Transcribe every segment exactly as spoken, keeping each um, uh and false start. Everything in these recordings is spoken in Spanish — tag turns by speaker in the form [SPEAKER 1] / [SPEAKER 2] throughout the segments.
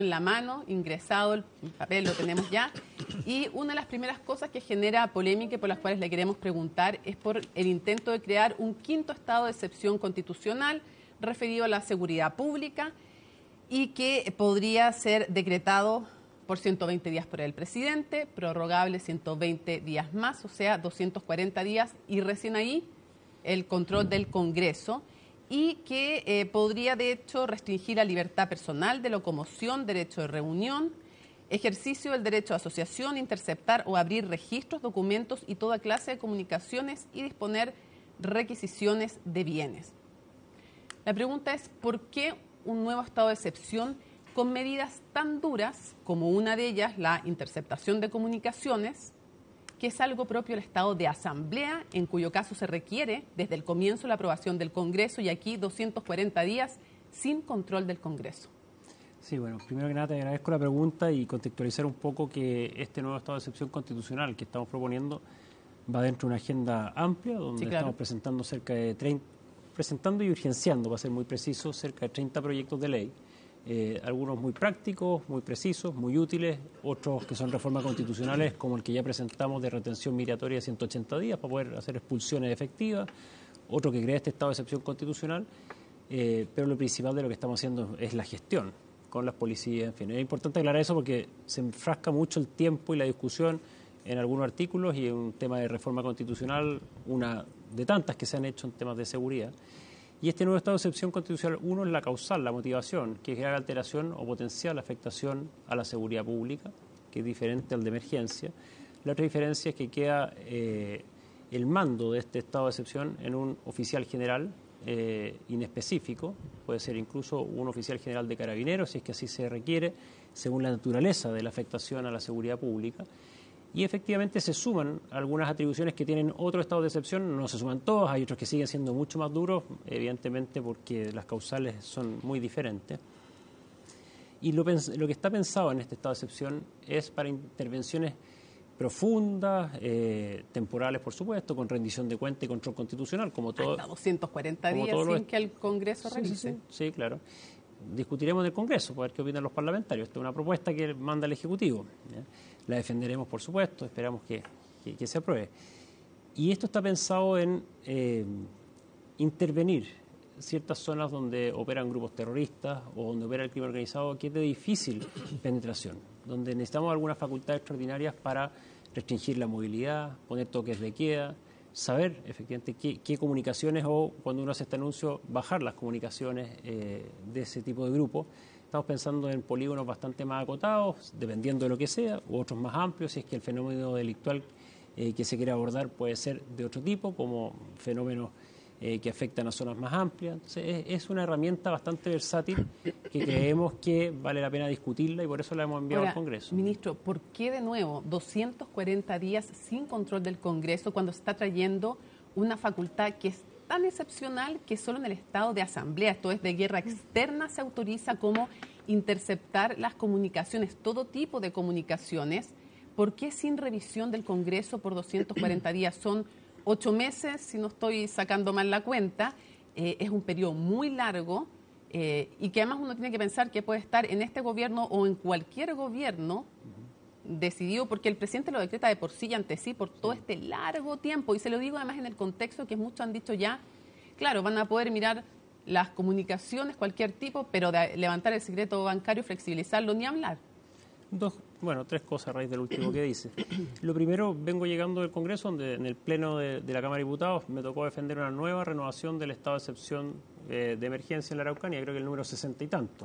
[SPEAKER 1] en la mano, ingresado, el papel lo tenemos ya, y una de las primeras cosas que genera polémica y por las cuales le queremos preguntar es por el intento de crear un quinto estado de excepción constitucional referido a la seguridad pública y que podría ser decretado por ciento veinte días por el presidente, prorrogable ciento veinte días más, o sea, doscientos cuarenta días, y recién ahí el control del Congreso, y que eh, podría, de hecho, restringir la libertad personal de locomoción, derecho de reunión, ejercicio del derecho de asociación, interceptar o abrir registros, documentos y toda clase de comunicaciones y disponer requisiciones de bienes. La pregunta es, ¿por qué un nuevo estado de excepción con medidas tan duras como una de ellas, la interceptación de comunicaciones, que es algo propio del estado de asamblea, en cuyo caso se requiere desde el comienzo la aprobación del Congreso y aquí doscientos cuarenta días sin control del Congreso?
[SPEAKER 2] Sí, bueno, primero que nada te agradezco la pregunta y contextualizar un poco que este nuevo estado de excepción constitucional que estamos proponiendo va dentro de una agenda amplia donde sí, claro. estamos presentando cerca de treinta, presentando y urgenciando, para ser muy preciso, cerca de treinta proyectos de ley. Eh, algunos muy prácticos, muy precisos, muy útiles, otros que son reformas constitucionales como el que ya presentamos de retención migratoria de ciento ochenta días para poder hacer expulsiones efectivas, otro que crea este estado de excepción constitucional, eh, pero lo principal de lo que estamos haciendo es la gestión con las policías, en fin. Es importante aclarar eso porque se enfrasca mucho el tiempo y la discusión en algunos artículos y en un tema de reforma constitucional, una de tantas que se han hecho en temas de seguridad. Y este nuevo estado de excepción constitucional, uno es la causal, la motivación, que es grave alteración o potencial afectación a la seguridad pública, que es diferente al de emergencia. La otra diferencia es que queda eh, el mando de este estado de excepción en un oficial general eh, inespecífico, puede ser incluso un oficial general de carabineros, si es que así se requiere, según la naturaleza de la afectación a la seguridad pública. Y efectivamente se suman algunas atribuciones que tienen otro estado de excepción, no se suman todas, hay otros que siguen siendo mucho más duros, evidentemente porque las causales son muy diferentes. Y lo, lo que está pensado en este estado de excepción es para intervenciones profundas, eh, temporales por supuesto, con rendición de cuentas y control constitucional, como todo.
[SPEAKER 1] Hasta doscientos cuarenta días sin los... que el Congreso
[SPEAKER 2] sí,
[SPEAKER 1] revise.
[SPEAKER 2] Sí, sí, sí, claro. Discutiremos del Congreso, para ver qué opinan los parlamentarios. Esta es una propuesta que manda el Ejecutivo, ¿ya? La defenderemos, por supuesto, esperamos que, que, que se apruebe. Y esto está pensado en eh, intervenir ciertas zonas donde operan grupos terroristas o donde opera el crimen organizado, que es de difícil penetración, donde necesitamos algunas facultades extraordinarias para restringir la movilidad, poner toques de queda, saber efectivamente qué, qué comunicaciones o, cuando uno hace este anuncio, bajar las comunicaciones eh, de ese tipo de grupos. Estamos pensando en polígonos bastante más acotados, dependiendo de lo que sea, u otros más amplios, si es que el fenómeno delictual eh, que se quiere abordar puede ser de otro tipo, como fenómenos eh, que afectan a zonas más amplias. Entonces, es, es una herramienta bastante versátil que creemos que vale la pena discutirla y por eso la hemos enviado
[SPEAKER 1] Ahora,
[SPEAKER 2] al Congreso.
[SPEAKER 1] Ministro, ¿por qué de nuevo doscientos cuarenta días sin control del Congreso cuando se está trayendo una facultad que es tan excepcional que solo en el estado de asamblea, esto es de guerra externa, se autoriza como interceptar las comunicaciones, todo tipo de comunicaciones? ¿Por qué sin revisión del Congreso por doscientos cuarenta días? Son ocho meses, si no estoy sacando mal la cuenta, eh, es un periodo muy largo eh, y que además uno tiene que pensar que puede estar en este gobierno o en cualquier gobierno decidido, porque el presidente lo decreta de por sí y ante sí por todo este largo tiempo, y se lo digo además en el contexto que muchos han dicho ya, claro, van a poder mirar las comunicaciones, cualquier tipo, pero de levantar el secreto bancario, flexibilizarlo, ni hablar.
[SPEAKER 2] Dos, bueno, tres cosas a raíz del último que dice. Lo primero, vengo llegando del Congreso, donde en el Pleno de, de la Cámara de Diputados me tocó defender una nueva renovación del estado de excepción eh, de emergencia en la Araucanía, creo que el número sesenta y tanto.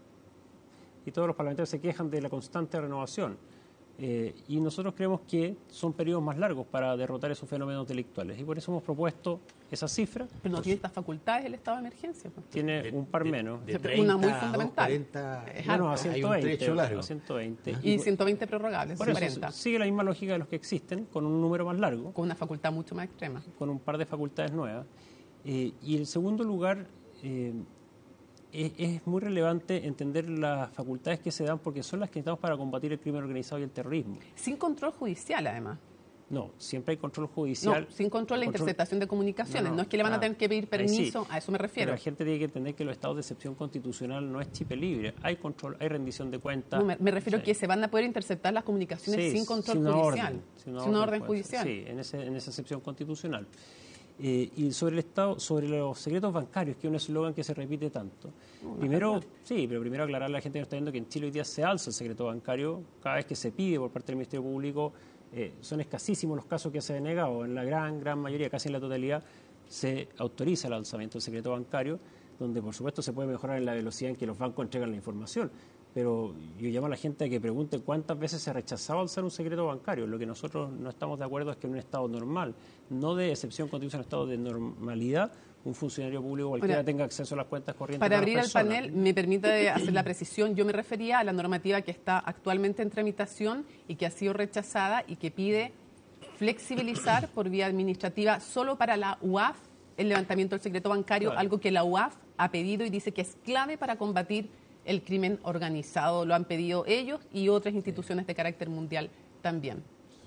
[SPEAKER 2] Y todos los parlamentarios se quejan de la constante renovación. Eh, y nosotros creemos que son periodos más largos para derrotar esos fenómenos delictuales. Y por eso hemos propuesto esa cifra.
[SPEAKER 1] Pero no tiene estas facultades el estado de emergencia. Pues.
[SPEAKER 2] Tiene de, un par
[SPEAKER 3] de,
[SPEAKER 2] menos.
[SPEAKER 3] De treinta,
[SPEAKER 1] una muy fundamental.
[SPEAKER 3] cuarenta,
[SPEAKER 2] bueno, a ciento veinte.
[SPEAKER 3] Largo.
[SPEAKER 2] A ciento veinte.
[SPEAKER 1] Y, y ciento veinte prorrogables.
[SPEAKER 2] Por eso cuarenta. Sigue la misma lógica de los que existen, con un número más largo.
[SPEAKER 1] Con una facultad mucho más extrema.
[SPEAKER 2] Con un par de facultades nuevas. Eh, y en segundo lugar, eh, es, es muy relevante entender las facultades que se dan porque son las que necesitamos para combatir el crimen organizado y el terrorismo.
[SPEAKER 1] Sin control judicial, además.
[SPEAKER 2] No, siempre hay control judicial.
[SPEAKER 1] No, sin control de la interceptación de comunicaciones. No, no, no es que le van ah, a tener que pedir permiso, sí, a eso me refiero.
[SPEAKER 2] Pero la gente tiene que entender que los estados de excepción constitucional no es chip libre. Hay control, hay rendición de cuentas.
[SPEAKER 1] No, me, me refiero a sí. que se van a poder interceptar las comunicaciones sí, sin control sin judicial.
[SPEAKER 2] Orden, sin una
[SPEAKER 1] sin
[SPEAKER 2] orden,
[SPEAKER 1] orden judicial.
[SPEAKER 2] Sí, en, ese, en esa excepción constitucional. Eh, y sobre el Estado, sobre los secretos bancarios, que es un eslogan que se repite tanto. No, primero, no. sí, pero primero aclarar a la gente que está viendo que en Chile hoy día se alza el secreto bancario cada vez que se pide por parte del Ministerio Público. Eh, son escasísimos los casos que se han negado. En la gran, gran mayoría, casi en la totalidad, se autoriza el alzamiento del secreto bancario, donde por supuesto se puede mejorar en la velocidad en que los bancos entregan la información. Pero yo llamo a la gente a que pregunte cuántas veces se ha rechazado alzar un secreto bancario. Lo que nosotros no estamos de acuerdo es que en un Estado normal, no de excepción constitucional, un Estado de normalidad, un funcionario público cualquiera Ahora, tenga acceso a las cuentas corrientes.
[SPEAKER 1] Para abrir el panel, me permite hacer la precisión. Yo me refería a la normativa que está actualmente en tramitación y que ha sido rechazada y que pide flexibilizar por vía administrativa solo para la U A F el levantamiento del secreto bancario, claro. Algo que la U A F ha pedido y dice que es clave para combatir el crimen organizado. Lo han pedido ellos y otras instituciones de carácter mundial también.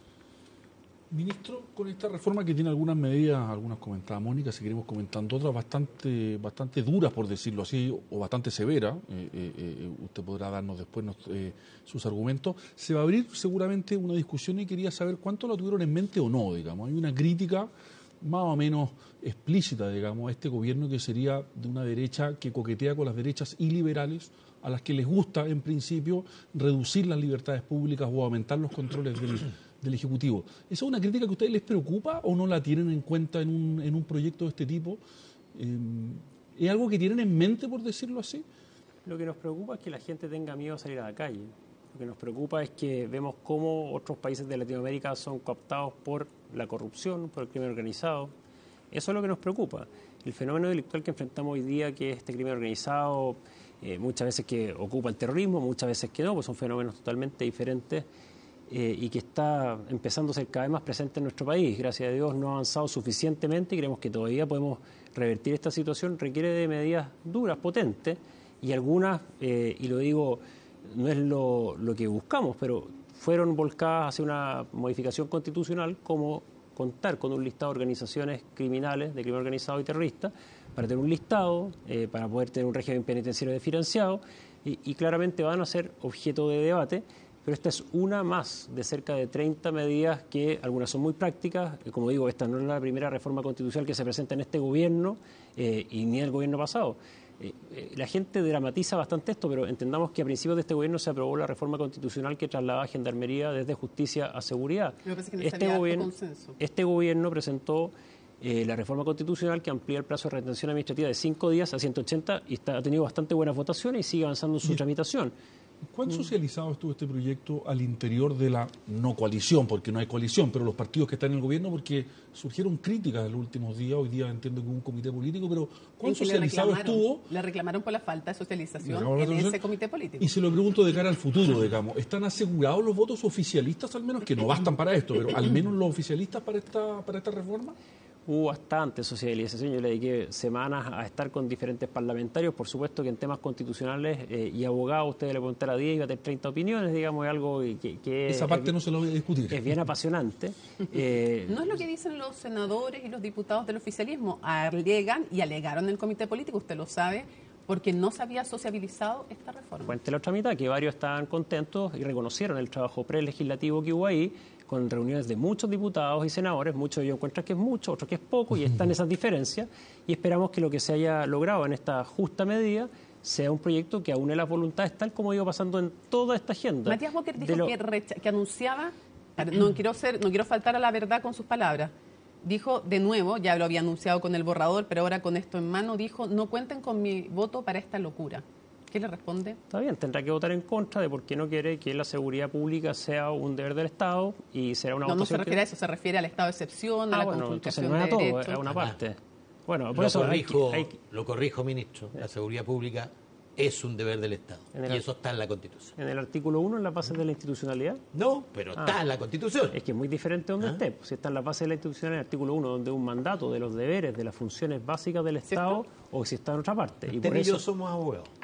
[SPEAKER 3] Ministro, con esta reforma que tiene algunas medidas, algunas comentaba Mónica, seguiremos comentando otras bastante bastante duras, por decirlo así, o bastante severas, eh, eh, usted podrá darnos después eh, sus argumentos, se va a abrir seguramente una discusión y quería saber cuánto lo tuvieron en mente o no, digamos. Hay una crítica más o menos explícita, digamos, a este gobierno que sería de una derecha que coquetea con las derechas iliberales, a las que les gusta, en principio, reducir las libertades públicas o aumentar los controles del, del Ejecutivo. ¿Esa es una crítica que a ustedes les preocupa o no la tienen en cuenta en un, en un proyecto de este tipo? Eh, ¿Es algo que tienen en mente, por decirlo así?
[SPEAKER 2] Lo que nos preocupa es que la gente tenga miedo a salir a la calle. Lo que nos preocupa es que vemos cómo otros países de Latinoamérica son cooptados por la corrupción, por el crimen organizado. Eso es lo que nos preocupa. El fenómeno delictual que enfrentamos hoy día, que es este crimen organizado, eh, muchas veces que ocupa el terrorismo, muchas veces que no, pues son fenómenos totalmente diferentes eh, y que está empezando a ser cada vez más presente en nuestro país. Gracias a Dios no ha avanzado suficientemente y creemos que todavía podemos revertir esta situación. Requiere de medidas duras, potentes, y algunas, eh, y lo digo, no es lo, lo que buscamos, pero fueron volcadas hacia una modificación constitucional como contar con un listado de organizaciones criminales, de crimen organizado y terrorista, para tener un listado, eh, para poder tener un régimen penitenciario desfinanciado, y, y claramente van a ser objeto de debate, pero esta es una más de cerca de treinta medidas que algunas son muy prácticas. Como digo, esta no es la primera reforma constitucional que se presenta en este gobierno eh, y ni en el gobierno pasado. Eh, eh, la gente dramatiza bastante esto, pero entendamos que a principios de este gobierno se aprobó la reforma constitucional que trasladaba a Gendarmería desde Justicia a Seguridad.
[SPEAKER 1] Que no
[SPEAKER 2] este, gobierno, este gobierno presentó eh, la reforma constitucional que amplía el plazo de retención administrativa de cinco días a ciento ochenta y está, ha tenido bastante buenas votaciones y sigue avanzando en su tramitación.
[SPEAKER 3] ¿Cuán socializado estuvo este proyecto al interior de la no coalición? Porque no hay coalición, pero los partidos que están en el gobierno, porque surgieron críticas en los últimos días, hoy día entiendo que hubo un comité político, pero ¿cuán socializado estuvo?
[SPEAKER 1] Le reclamaron por la falta de socialización en ese comité político.
[SPEAKER 3] Y se lo pregunto de cara al futuro, digamos, ¿están asegurados los votos oficialistas al menos, que no bastan para esto, pero al menos los oficialistas para esta, para esta reforma?
[SPEAKER 2] Hubo bastante socialización, yo le dediqué semanas a estar con diferentes parlamentarios, por supuesto que en temas constitucionales eh, y abogados, ustedes le preguntan a diez y va a tener treinta opiniones, digamos, es algo que, que
[SPEAKER 3] Esa parte
[SPEAKER 2] es,
[SPEAKER 3] no se lo voy a discutir.
[SPEAKER 2] Es bien apasionante.
[SPEAKER 1] Eh, no es lo que dicen los senadores y los diputados del oficialismo, alegan y alegaron en el comité político, usted lo sabe, porque no se había sociabilizado esta reforma.
[SPEAKER 2] Cuente la otra mitad, que varios estaban contentos y reconocieron el trabajo prelegislativo que hubo ahí, con reuniones de muchos diputados y senadores, muchos de ellos encuentran que es mucho, otros que es poco, y están esas diferencias, y esperamos que lo que se haya logrado en esta justa medida sea un proyecto que aúne las voluntades, tal como ha ido pasando en toda esta agenda.
[SPEAKER 1] Matías Walker dijo lo... que, recha... que anunciaba, no quiero ser, no quiero faltar a la verdad con sus palabras, dijo de nuevo, ya lo había anunciado con el borrador, pero ahora con esto en mano, dijo, no cuenten con mi voto para esta locura. ¿Qué le responde?
[SPEAKER 2] Está bien, tendrá que votar en contra de por qué no quiere que la seguridad pública sea un deber del Estado y será una
[SPEAKER 1] no,
[SPEAKER 2] votación...
[SPEAKER 1] No, se refiere
[SPEAKER 2] que...
[SPEAKER 1] a eso, se refiere al estado de excepción, a
[SPEAKER 2] ah,
[SPEAKER 1] la
[SPEAKER 2] bueno,
[SPEAKER 1] conculcación
[SPEAKER 2] no
[SPEAKER 1] de
[SPEAKER 2] todo,
[SPEAKER 1] derechos.
[SPEAKER 2] Es una parte. Bueno, por
[SPEAKER 4] lo,
[SPEAKER 2] eso
[SPEAKER 4] corrijo,
[SPEAKER 2] hay que, hay...
[SPEAKER 4] lo corrijo, ministro, la seguridad pública es un deber del Estado el, y eso está en la Constitución.
[SPEAKER 2] ¿En el artículo uno, en la base de la institucionalidad?
[SPEAKER 4] No, pero ah, está en la Constitución.
[SPEAKER 2] Es que es muy diferente donde ¿Ah? esté. Si está en la base de la institucionalidad, en el artículo uno, donde un mandato de los deberes, de las funciones básicas del Estado, ¿cierto? O si está en otra parte.
[SPEAKER 4] Usted y, por y eso... yo somos abogados.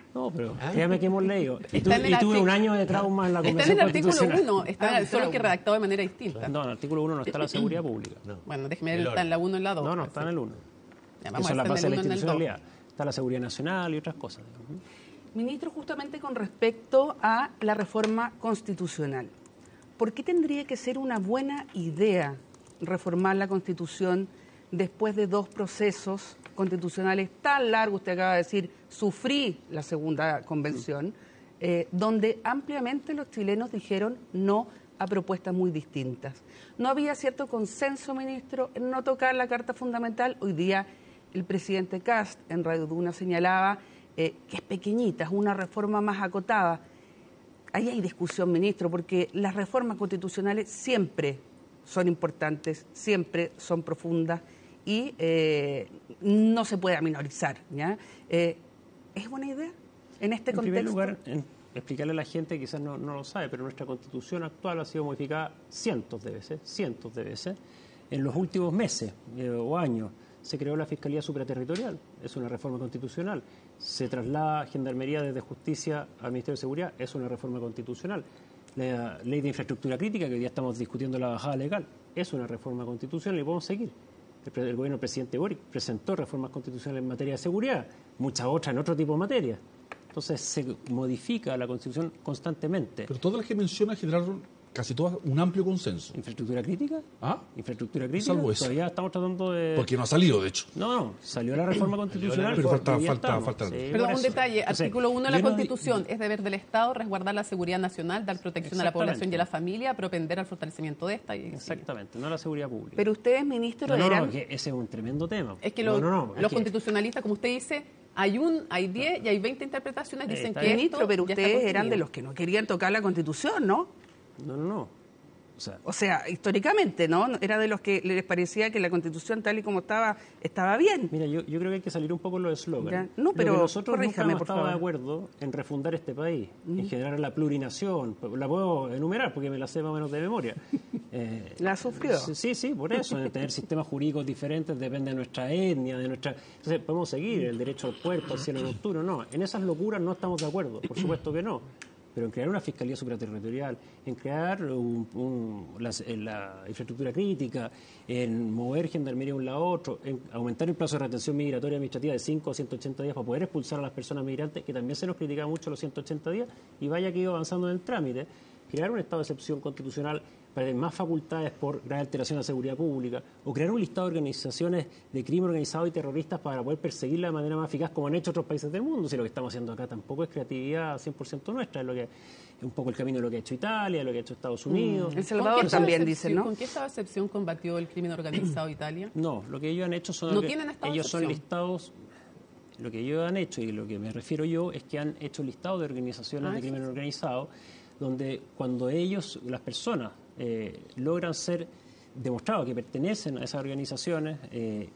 [SPEAKER 2] No, pero
[SPEAKER 1] ¿Ah?
[SPEAKER 2] créame que hemos leído. Y, tu, y tuve un año de trauma en la Convención
[SPEAKER 1] Constitucional. Está en el artículo uno, está
[SPEAKER 2] ah,
[SPEAKER 1] solo que redactado de manera distinta.
[SPEAKER 2] No, en el artículo uno no está la seguridad pública.
[SPEAKER 1] No. Bueno, déjeme ver, está en la uno y en la dos.
[SPEAKER 2] No, no, está en el uno.
[SPEAKER 1] Ya, vamos
[SPEAKER 2] Eso es la base de la institucionalidad.
[SPEAKER 1] El
[SPEAKER 2] está la seguridad nacional y otras cosas.
[SPEAKER 5] Ministro, justamente con respecto a la reforma constitucional, ¿por qué tendría que ser una buena idea reformar la Constitución después de dos procesos constitucionales tan largos? Usted acaba de decir, sufrí la segunda convención, eh, donde ampliamente los chilenos dijeron no a propuestas muy distintas. No había cierto consenso, ministro, en no tocar la Carta Fundamental. Hoy día el presidente Kast en Radio Duna señalaba eh, que es pequeñita, es una reforma más acotada. Ahí hay discusión, ministro, porque las reformas constitucionales siempre son importantes, siempre son profundas y eh, no se puede aminorizar, ¿ya? Eh, ¿Es buena idea en este
[SPEAKER 2] en
[SPEAKER 5] contexto?
[SPEAKER 2] En primer lugar, en explicarle a la gente, quizás no, no lo sabe, pero nuestra Constitución actual ha sido modificada cientos de veces, cientos de veces. En los últimos meses eh, o años se creó la Fiscalía Supraterritorial, es una reforma constitucional. Se traslada Gendarmería desde Justicia al Ministerio de Seguridad, es una reforma constitucional. La Ley de Infraestructura Crítica, que hoy día estamos discutiendo la bajada legal, es una reforma constitucional y podemos seguir. El, el gobierno del presidente Boric presentó reformas constitucionales en materia de seguridad, muchas otras en otro tipo de materias. Entonces se modifica la Constitución constantemente.
[SPEAKER 3] Pero todas las que menciona generaron casi todas un amplio consenso.
[SPEAKER 2] ¿Infraestructura crítica?
[SPEAKER 3] ¿Ah?
[SPEAKER 2] ¿Infraestructura crítica?
[SPEAKER 3] Salvo eso.
[SPEAKER 2] Todavía estamos tratando de...
[SPEAKER 3] Porque no ha salido, de hecho.
[SPEAKER 2] No, no, salió la reforma constitucional.
[SPEAKER 3] Pero falta, falta, falta.
[SPEAKER 2] Sí,
[SPEAKER 1] Perdón, un detalle.
[SPEAKER 2] Entonces,
[SPEAKER 1] artículo uno de la
[SPEAKER 2] no
[SPEAKER 1] Constitución.
[SPEAKER 2] di...
[SPEAKER 1] Es deber del Estado resguardar la seguridad nacional, dar protección a la población y a la familia, propender al fortalecimiento de esta. Y,
[SPEAKER 2] Exactamente, sí. No a la seguridad pública.
[SPEAKER 5] Pero ustedes, ministro,
[SPEAKER 2] no, no,
[SPEAKER 5] eran...
[SPEAKER 2] No, que ese es un tremendo tema.
[SPEAKER 1] Es que lo,
[SPEAKER 2] no, no, no,
[SPEAKER 1] los
[SPEAKER 2] que...
[SPEAKER 1] constitucionalistas, como usted dice, hay un, hay diez y hay veinte interpretaciones, dicen
[SPEAKER 2] eh,
[SPEAKER 1] que
[SPEAKER 5] ministro,
[SPEAKER 1] esto
[SPEAKER 5] pero
[SPEAKER 1] ya
[SPEAKER 5] ustedes
[SPEAKER 1] está
[SPEAKER 5] eran de los que no querían tocar la Constitución, ¿no?
[SPEAKER 2] No, no, no. O sea,
[SPEAKER 5] o sea, históricamente, ¿no? Era de los que les parecía que la Constitución tal y como estaba, estaba bien.
[SPEAKER 2] Mira, yo, yo creo que hay que salir un poco de los eslóganes.
[SPEAKER 5] No, pero
[SPEAKER 2] Lo que nosotros
[SPEAKER 5] corríjame,
[SPEAKER 2] nunca hemos
[SPEAKER 5] por
[SPEAKER 2] estado
[SPEAKER 5] favor.
[SPEAKER 2] de acuerdo en refundar este país, uh-huh. en generar la plurinación. La puedo enumerar porque me la sé más o menos de memoria.
[SPEAKER 5] Eh, ¿La sufrió?
[SPEAKER 2] Sí, sí, por eso. En tener sistemas jurídicos diferentes depende de nuestra etnia, de nuestra... Entonces, podemos seguir el derecho al puerto, al cielo nocturno. No, en esas locuras no estamos de acuerdo. Por supuesto que no. Pero en crear una fiscalía supraterritorial, en crear un, un, la, la infraestructura crítica, en mover gendarmería de un lado a otro, en aumentar el plazo de retención migratoria administrativa de cinco a ciento ochenta días para poder expulsar a las personas migrantes, que también se nos criticaba mucho los ciento ochenta días, y vaya que iba avanzando en el trámite, crear un estado de excepción constitucional para tener más facultades por grave alteración de la seguridad pública, o crear un listado de organizaciones de crimen organizado y terroristas para poder perseguirla de manera más eficaz como han hecho otros países del mundo. Si lo que estamos haciendo acá tampoco es creatividad cien por ciento nuestra, es lo que es un poco el camino de lo que ha hecho Italia, lo que ha hecho Estados Unidos.
[SPEAKER 5] Mm. El Salvador también dice, ¿no?
[SPEAKER 1] ¿Con qué estado de excepción combatió el crimen organizado Italia?
[SPEAKER 2] No, lo que ellos han hecho son...
[SPEAKER 1] ¿No
[SPEAKER 2] que,
[SPEAKER 1] tienen estado
[SPEAKER 2] ellos
[SPEAKER 1] de
[SPEAKER 2] son
[SPEAKER 1] excepción?
[SPEAKER 2] listados... Lo que ellos han hecho y lo que me refiero yo es que han hecho listados de organizaciones
[SPEAKER 1] ah,
[SPEAKER 2] de crimen
[SPEAKER 1] sí.
[SPEAKER 2] organizado donde cuando ellos, las personas, eh, logran ser demostrados que pertenecen a esas organizaciones, eh,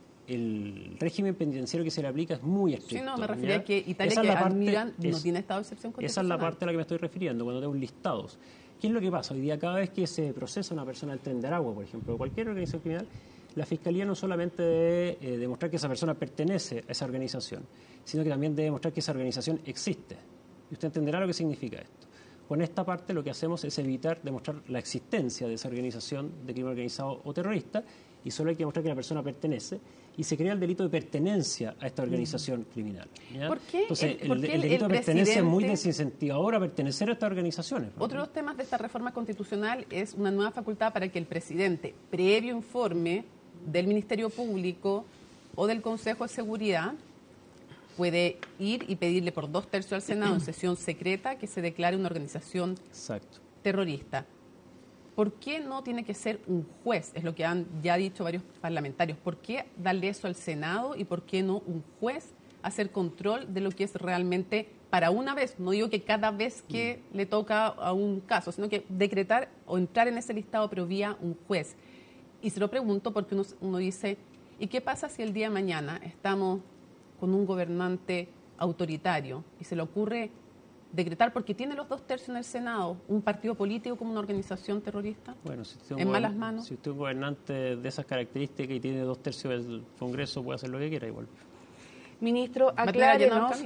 [SPEAKER 2] el régimen penitenciario que se le aplica es muy estricto.
[SPEAKER 1] Sí, no, me refería
[SPEAKER 2] ¿ya?
[SPEAKER 1] a que Italia,
[SPEAKER 2] esa
[SPEAKER 1] que
[SPEAKER 2] es la parte,
[SPEAKER 1] admiran,
[SPEAKER 2] es,
[SPEAKER 1] no tiene estado de excepción constitucional.
[SPEAKER 2] Esa es la parte a la que me estoy refiriendo, cuando tengo listados. ¿Qué es lo que pasa? Hoy día cada vez que se procesa una persona del Tren de Aragua, por ejemplo, o cualquier organización criminal, la Fiscalía no solamente debe eh, demostrar que esa persona pertenece a esa organización, sino que también debe demostrar que esa organización existe. Y usted entenderá lo que significa esto. Con esta parte lo que hacemos es evitar demostrar la existencia de esa organización de crimen organizado o terrorista, y solo hay que demostrar que la persona pertenece, y se crea el delito de pertenencia a esta organización criminal. ¿ya?
[SPEAKER 1] ¿Por qué
[SPEAKER 2] Entonces,
[SPEAKER 1] el, por
[SPEAKER 2] el,
[SPEAKER 1] qué
[SPEAKER 2] el delito
[SPEAKER 1] el
[SPEAKER 2] de pertenencia es muy
[SPEAKER 1] presidente...
[SPEAKER 2] desincentivador a pertenecer a estas organizaciones. ¿no?
[SPEAKER 1] Otro de los temas de esta reforma constitucional es una nueva facultad para que el presidente, previo informe del Ministerio Público o del Consejo de Seguridad, puede ir y pedirle por dos tercios al Senado en sesión secreta que se declare una organización
[SPEAKER 2] Exacto.
[SPEAKER 1] terrorista. ¿Por qué no tiene que ser un juez? Es lo que han ya dicho varios parlamentarios. ¿Por qué darle eso al Senado y por qué no un juez hacer control de lo que es realmente para una vez? No digo que cada vez que mm. le toca a un caso, sino que decretar o entrar en ese listado, pero vía un juez. Y se lo pregunto porque uno, uno dice, ¿y qué pasa si el día de mañana estamos con un gobernante autoritario y se le ocurre decretar, porque tiene los dos tercios en el Senado, un partido político como una organización terrorista?
[SPEAKER 2] Bueno, si usted
[SPEAKER 1] en malas manos.
[SPEAKER 2] Si usted es un gobernante de esas características y tiene dos tercios del Congreso, puede hacer lo que quiera igual.
[SPEAKER 5] Ministro, aclárenos,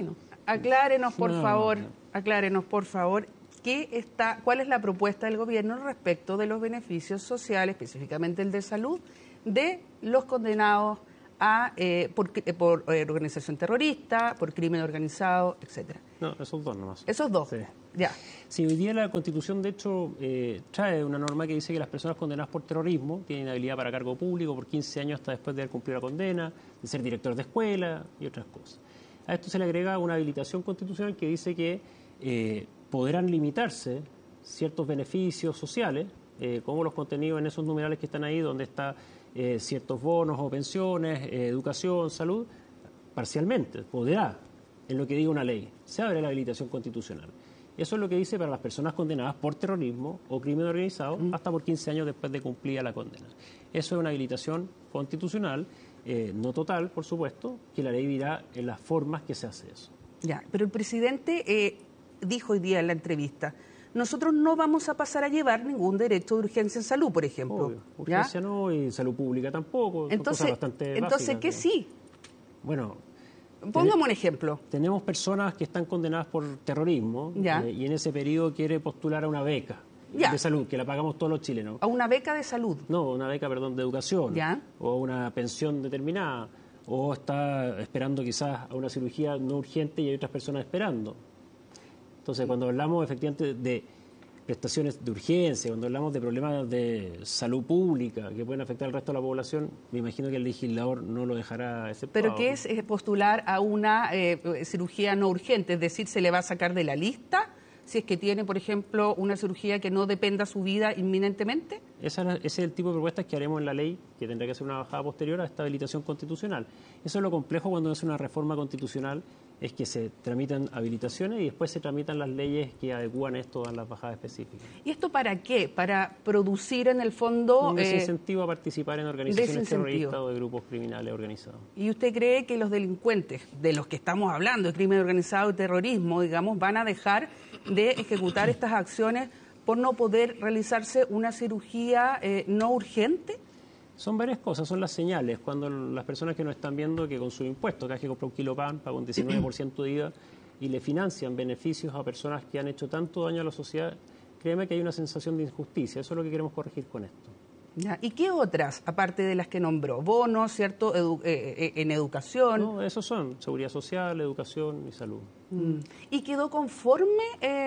[SPEAKER 5] aclárenos, por
[SPEAKER 2] no,
[SPEAKER 5] favor,
[SPEAKER 2] no.
[SPEAKER 5] aclárenos, por favor, qué está, cuál es la propuesta del gobierno respecto de los beneficios sociales, específicamente el de salud, de los condenados a eh, por, por eh, organización terrorista, por crimen organizado, etcétera.
[SPEAKER 2] No, esos dos nomás.
[SPEAKER 5] Esos dos,
[SPEAKER 2] sí.
[SPEAKER 5] Ya.
[SPEAKER 2] Sí, hoy día la Constitución, de hecho, eh, trae una norma que dice que las personas condenadas por terrorismo tienen habilidad para cargo público por quince años hasta después de haber cumplido la condena, de ser director de escuela y otras cosas. A esto se le agrega una habilitación constitucional que dice que eh, podrán limitarse ciertos beneficios sociales, eh, como los contenidos en esos numerales que están ahí, donde está eh, ciertos bonos o pensiones, eh, educación, salud, parcialmente, podrá, en lo que diga una ley, se abre la habilitación constitucional. Eso es lo que dice para las personas condenadas por terrorismo o crimen organizado mm. hasta por quince años después de cumplir la condena. Eso es una habilitación constitucional, eh, no total, por supuesto, que la ley dirá en las formas que se hace eso.
[SPEAKER 5] Ya, pero el presidente eh, dijo hoy día en la entrevista, nosotros no vamos a pasar a llevar ningún derecho de urgencia en salud, por ejemplo.
[SPEAKER 2] Obvio. Urgencia ¿ya? No, y salud pública tampoco.
[SPEAKER 5] Entonces,
[SPEAKER 2] son cosas bastante
[SPEAKER 5] entonces
[SPEAKER 2] básicas,
[SPEAKER 5] ¿qué
[SPEAKER 2] ¿no?
[SPEAKER 5] sí?
[SPEAKER 2] Bueno,
[SPEAKER 5] pongamos un ejemplo.
[SPEAKER 2] Tenemos personas que están condenadas por terrorismo eh, y en ese periodo quiere postular a una beca ya. de salud, que la pagamos todos los chilenos.
[SPEAKER 5] ¿A una beca de salud?
[SPEAKER 2] No, una beca, perdón, de educación.
[SPEAKER 5] Ya.
[SPEAKER 2] O a una pensión determinada. O está esperando quizás a una cirugía no urgente y hay otras personas esperando. Entonces, cuando hablamos efectivamente de prestaciones de urgencia, cuando hablamos de problemas de salud pública que pueden afectar al resto de la población, me imagino que el legislador no lo dejará exceptuado.
[SPEAKER 5] ¿Pero qué es eh, postular a una eh, cirugía no urgente? Es decir, ¿se le va a sacar de la lista si es que tiene, por ejemplo, una cirugía que no dependa su vida inminentemente?
[SPEAKER 2] Esa, ese es el tipo de propuestas que haremos en la ley, que tendrá que ser una bajada posterior a esta habilitación constitucional. Eso es lo complejo cuando es una reforma constitucional, es que se tramitan habilitaciones y después se tramitan las leyes que adecúan esto a las bajadas específicas.
[SPEAKER 5] ¿Y esto para qué? Para producir en el fondo...
[SPEAKER 2] Un
[SPEAKER 5] eh,
[SPEAKER 2] desincentivo a participar en organizaciones terroristas o de grupos criminales organizados.
[SPEAKER 5] ¿Y usted cree que los delincuentes, de los que estamos hablando, de crimen organizado y terrorismo, digamos, van a dejar de ejecutar estas acciones por no poder realizarse una cirugía eh, no urgente?
[SPEAKER 2] Son varias cosas, son las señales. Cuando las personas que nos están viendo que con su impuesto, cada vez que compra un kilo de pan, paga un diecinueve por ciento de I V A y le financian beneficios a personas que han hecho tanto daño a la sociedad, créeme que hay una sensación de injusticia. Eso es lo que queremos corregir con esto.
[SPEAKER 5] Ya. ¿Y qué otras, aparte de las que nombró? Bonos, ¿cierto? Edu eh, eh, en educación.
[SPEAKER 2] No, esos son seguridad social, educación y salud.
[SPEAKER 5] Mm. ¿Y quedó conforme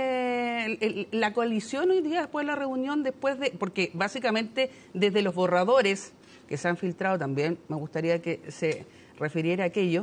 [SPEAKER 5] eh, el, el, la coalición hoy día después de la reunión? después de Porque básicamente desde los borradores que se han filtrado también, me gustaría que se refiriera a aquello,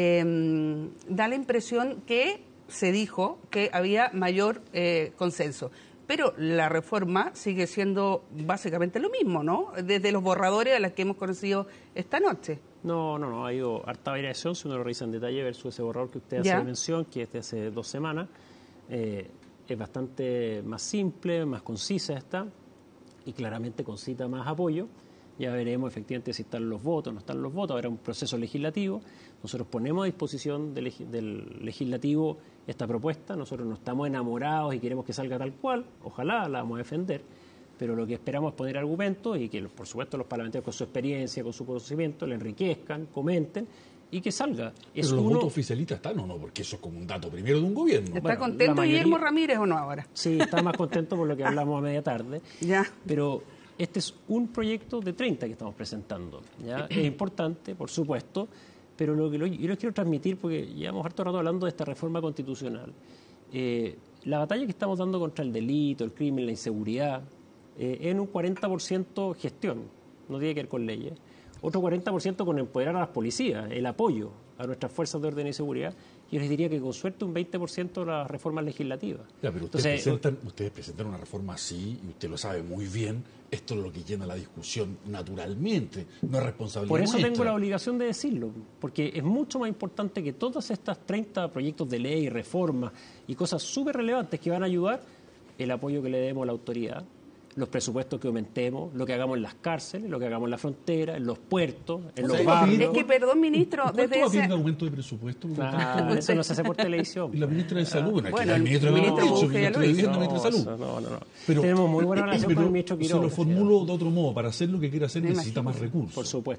[SPEAKER 5] eh, da la impresión que se dijo que había mayor eh, consenso. Pero la reforma sigue siendo básicamente lo mismo, ¿no? Desde los borradores a las que hemos conocido esta noche.
[SPEAKER 2] No, no, no, ha ido harta variación, si uno lo revisa en detalle versus ese borrador que usted
[SPEAKER 5] ¿Ya?
[SPEAKER 2] hace mención, que es de hace dos semanas. Eh, es bastante más simple, más concisa esta, y claramente concita más apoyo. Ya veremos efectivamente si están los votos, no están los votos, habrá un proceso legislativo. Nosotros ponemos a disposición del, del legislativo esta propuesta, nosotros no estamos enamorados y queremos que salga tal cual, ojalá la vamos a defender, pero lo que esperamos es poner argumentos y que, por supuesto, los parlamentarios con su experiencia, con su conocimiento, le enriquezcan, comenten y que salga.
[SPEAKER 3] Es ¿Pero los uno... votos oficialistas están o no? Porque eso es como un dato primero de un gobierno.
[SPEAKER 5] ¿Está
[SPEAKER 2] bueno,
[SPEAKER 5] contento
[SPEAKER 2] mayoría...
[SPEAKER 5] Guillermo Ramírez o no ahora?
[SPEAKER 2] Sí, está más contento por lo que hablamos a media tarde.
[SPEAKER 5] Ya.
[SPEAKER 2] Pero este es un proyecto de treinta que estamos presentando. ¿Ya? Es importante, por supuesto, pero lo que lo, yo les quiero transmitir, porque llevamos harto rato hablando de esta reforma constitucional. Eh, la batalla que estamos dando contra el delito, el crimen, la inseguridad, eh, es en un cuarenta por ciento gestión, no tiene que ver con leyes. Otro cuarenta por ciento con empoderar a las policías, el apoyo a nuestras fuerzas de orden y seguridad. Yo les diría que con suerte un veinte por ciento de las reformas legislativas.
[SPEAKER 3] Ya, pero ustedes, Entonces, presentan, ustedes presentan una reforma así, y usted lo sabe muy bien, esto es lo que llena la discusión naturalmente, no es responsabilidad
[SPEAKER 2] Por eso
[SPEAKER 3] nuestra.
[SPEAKER 2] tengo la obligación de decirlo, porque es mucho más importante que todas estas treinta proyectos de ley, reformas y cosas súper relevantes que van a ayudar, el apoyo que le demos a la autoridad, los presupuestos que aumentemos, lo que hagamos en las cárceles, lo que hagamos en la frontera, en los puertos, en
[SPEAKER 3] o
[SPEAKER 2] los
[SPEAKER 3] sea,
[SPEAKER 2] barrios.
[SPEAKER 5] Es que, perdón, ministro,
[SPEAKER 3] ¿Cuánto
[SPEAKER 5] desde
[SPEAKER 3] va a
[SPEAKER 5] ese...
[SPEAKER 3] pedir aumento de presupuesto?
[SPEAKER 2] Ah, eso no se hace por televisión.
[SPEAKER 3] Y la ministra de Salud, bueno,
[SPEAKER 5] bueno,
[SPEAKER 3] el ministro de
[SPEAKER 5] ministro
[SPEAKER 3] Salud,
[SPEAKER 5] Bujía
[SPEAKER 3] ministro
[SPEAKER 5] lo
[SPEAKER 3] de
[SPEAKER 5] hizo.
[SPEAKER 3] Vivienda, ministro de Salud.
[SPEAKER 2] No, no, no.
[SPEAKER 3] Pero,
[SPEAKER 2] tenemos muy buena relación con el ministro Quiroga.
[SPEAKER 3] Se lo formulo de otro modo, para hacer lo que quiera hacer
[SPEAKER 5] Me
[SPEAKER 3] necesita
[SPEAKER 5] imagino.
[SPEAKER 3] más recursos.
[SPEAKER 2] Por supuesto.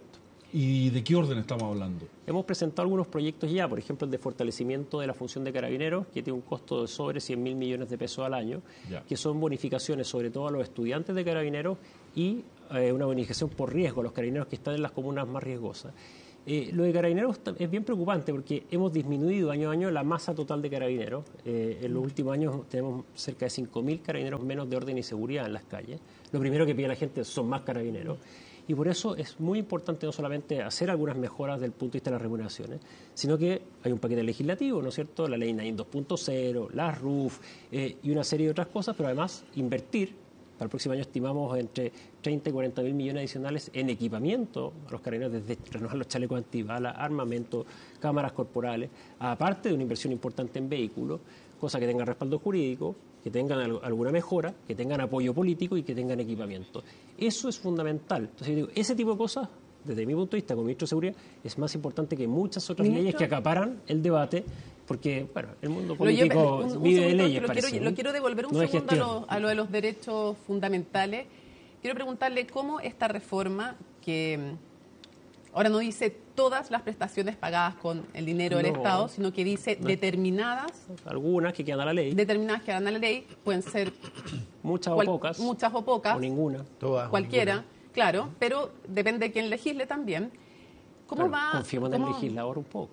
[SPEAKER 3] ¿Y de qué orden estamos hablando?
[SPEAKER 2] Hemos presentado algunos proyectos ya, por ejemplo, el de fortalecimiento de la función de carabineros, que tiene un costo de sobre cien mil millones de pesos al año, ya. que son bonificaciones sobre todo a los estudiantes de carabineros y eh, una bonificación por riesgo a los carabineros que están en las comunas más riesgosas. Eh, lo de carabineros es bien preocupante porque hemos disminuido año a año la masa total de carabineros. Eh, en los últimos años tenemos cerca de cinco mil carabineros menos de orden y seguridad en las calles. Lo primero que pide la gente son más carabineros. Y por eso es muy importante no solamente hacer algunas mejoras desde el punto de vista de las remuneraciones, sino que hay un paquete legislativo, ¿no es cierto? La ley NAIN dos punto cero, la R U F eh, y una serie de otras cosas, pero además invertir. Para el próximo año estimamos entre treinta y cuarenta mil millones adicionales en equipamiento a los carabineros, desde renovar los chalecos antibalas, armamento, cámaras corporales, aparte de una inversión importante en vehículos, cosa que tenga respaldo jurídico, que tengan alguna mejora, que tengan apoyo político y que tengan equipamiento. Eso es fundamental. Entonces, yo digo, ese tipo de cosas, desde mi punto de vista como ministro de Seguridad, es más importante que muchas otras ¿Ministro? leyes que acaparan el debate, porque, bueno, el mundo político yo, un, un vive de leyes,
[SPEAKER 1] lo
[SPEAKER 2] parece.
[SPEAKER 1] Quiero, lo quiero devolver un
[SPEAKER 2] no
[SPEAKER 1] segundo a lo, a lo de los derechos fundamentales. Quiero preguntarle cómo esta reforma, que ahora no dice todas las prestaciones pagadas con el dinero del no, Estado, sino que dice no. determinadas.
[SPEAKER 2] Algunas que quedan a la ley.
[SPEAKER 1] Determinadas que quedan a la ley, pueden ser
[SPEAKER 2] muchas
[SPEAKER 1] cual,
[SPEAKER 2] o pocas.
[SPEAKER 1] Muchas o pocas.
[SPEAKER 2] O ninguna.
[SPEAKER 1] Todas. Cualquiera, ninguna. Claro, pero depende de quién legisle también. ¿Cómo
[SPEAKER 2] pero
[SPEAKER 1] va?
[SPEAKER 2] Confiemos
[SPEAKER 1] en
[SPEAKER 2] el legislador un poco.